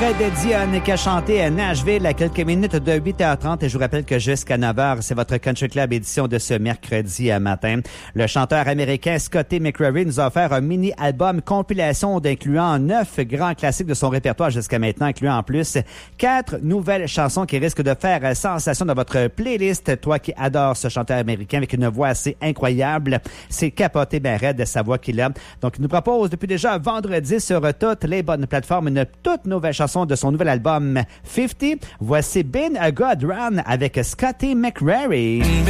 Fred Dion qui a chanté à Nashville à quelques minutes de 8h30. Et je vous rappelle que jusqu'à 9h, c'est votre Country Club édition de ce mercredi matin. Le chanteur américain Scotty McCreery nous a offert un mini-album compilation d'incluant 9 grands classiques de son répertoire jusqu'à maintenant, incluant en plus 4 nouvelles chansons qui risquent de faire sensation dans votre playlist. Toi qui adores ce chanteur américain avec une voix assez incroyable, c'est capoté ben raide sa voix qu'il a. Donc, il nous propose depuis déjà vendredi sur toutes les bonnes plateformes une toute nouvelle chanson de son nouvel album 50. Voici Been a Good Run avec Scotty McCreery.